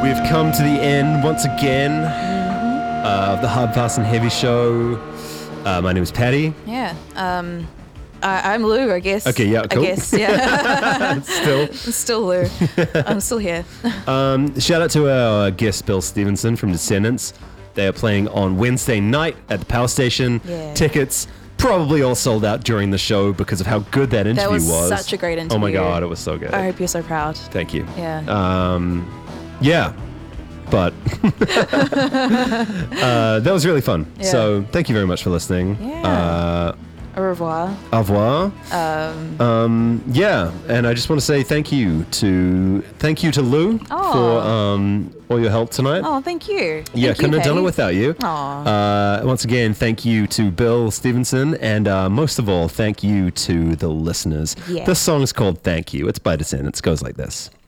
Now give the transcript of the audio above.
We've come to the end once again of the Hard, Fast and Heavy show. My name is Patty. Yeah. I'm Lou, I guess. Okay, yeah, cool. I guess, yeah. Still Lou. I'm still here. Shout out to our guest Bill Stevenson from Descendants. They are playing on Wednesday night at the Power Station. Yeah. Tickets probably all sold out during the show because of how good that interview was. That was such a great interview. Oh my God, it was so good. I hope you're so proud. Thank you. Yeah. Yeah, but that was really fun. Yeah. So thank you very much for listening. Yeah. Au revoir. Au revoir. Yeah, and I just want to say thank you to Lou for all your help tonight. Oh, thank you. Yeah, couldn't have done it without you. Once again, thank you to Bill Stevenson, and most of all, thank you to the listeners. Yeah. This song is called Thank You. It's by Descendants. It goes like this.